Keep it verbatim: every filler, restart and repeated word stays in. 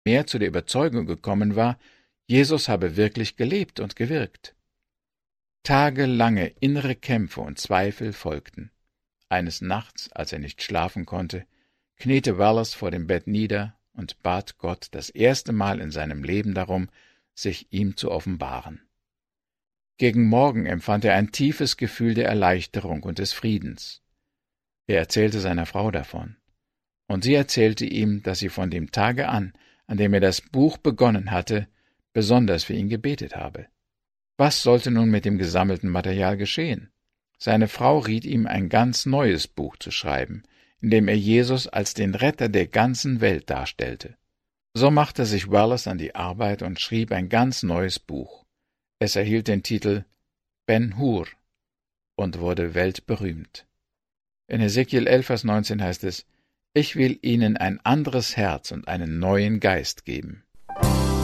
mehr zu der Überzeugung gekommen war, Jesus habe wirklich gelebt und gewirkt. Tagelange innere Kämpfe und Zweifel folgten. Eines Nachts, als er nicht schlafen konnte, kniete Wallace vor dem Bett nieder und bat Gott das erste Mal in seinem Leben darum, sich ihm zu offenbaren. Gegen Morgen empfand er ein tiefes Gefühl der Erleichterung und des Friedens. Er erzählte seiner Frau davon, und sie erzählte ihm, dass sie von dem Tage an, an dem er das Buch begonnen hatte, besonders für ihn gebetet habe. Was sollte nun mit dem gesammelten Material geschehen? Seine Frau riet ihm, ein ganz neues Buch zu schreiben, in dem er Jesus als den Retter der ganzen Welt darstellte. So machte sich Wallace an die Arbeit und schrieb ein ganz neues Buch. Es erhielt den Titel Ben-Hur und wurde weltberühmt. In Hesekiel elf, Vers neunzehn heißt es: Ich will ihnen ein anderes Herz und einen neuen Geist geben.